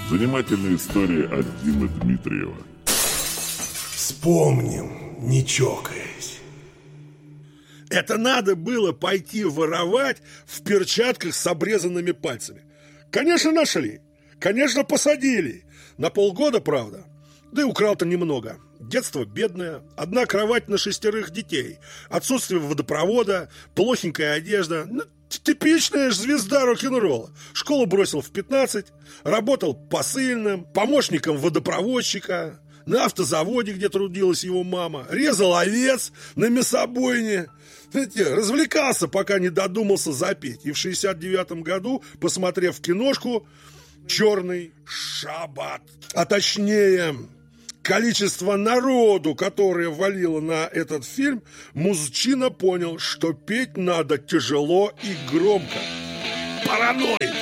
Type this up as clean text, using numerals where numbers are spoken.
Занимательная история от Димы Дмитриева. Вспомним, не чокаясь. Это надо было пойти воровать в перчатках с обрезанными пальцами. Конечно, нашли. Конечно, посадили. На полгода, правда. Да и украл-то немного. Детство бедное, одна кровать на 6 детей, отсутствие водопровода, плохенькая одежда. Ну, типичная звезда рок-н-ролла. Школу бросил в 15, работал посыльным, помощником водопроводчика, на автозаводе, где трудилась его мама, резал овец на мясобойне. Знаете, развлекался, пока не додумался запеть. И в 69 году, посмотрев киношку «Черный шаббат», а точнее количество народу, которое валило на этот фильм, мужчина понял, что петь надо тяжело и громко. Параноик!